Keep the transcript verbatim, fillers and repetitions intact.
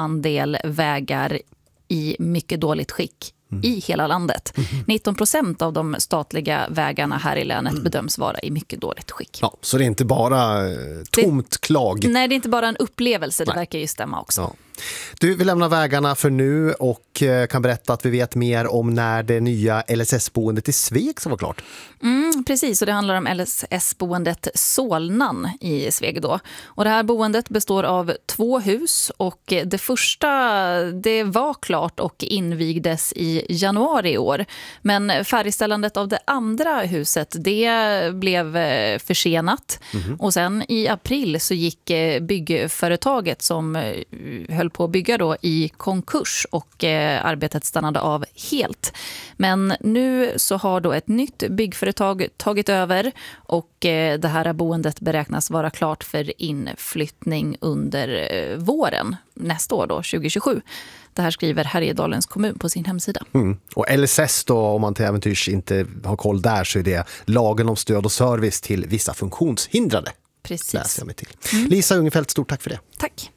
andel vägar i mycket dåligt skick mm. i hela landet. Mm. nitton procent av de statliga vägarna här i länet mm. bedöms vara i mycket dåligt skick. Ja, så det är inte bara eh, tomt det, klag. Nej, det är inte bara en upplevelse, det nej. verkar ju stämma också. Ja. Du, vi lämnar vägarna för nu och kan berätta att vi vet mer om när det nya L S S-boendet i Sveg ska vara klart. Mm, precis, och det handlar om L S S-boendet Solnan i Sveg då. Och det här boendet består av två hus och det första det var klart och invigdes i januari i år. Men färdigställandet av det andra huset det blev försenat mm-hmm. och sen i april så gick byggföretaget som höll på att bygga då i konkurs och eh, arbetet stannade av helt. Men nu så har då ett nytt byggföretag tagit över och eh, det här boendet beräknas vara klart för inflyttning under eh, våren nästa år då, tjugo tjugosju. Det här skriver Härjedalens kommun på sin hemsida. Mm. Och L S S då, om man till äventyrs inte har koll där, så är det lagen om stöd och service till vissa funktionshindrade. Precis. Läser jag mig till. Mm. Lisa Ungerfeldt, stort tack för det. Tack.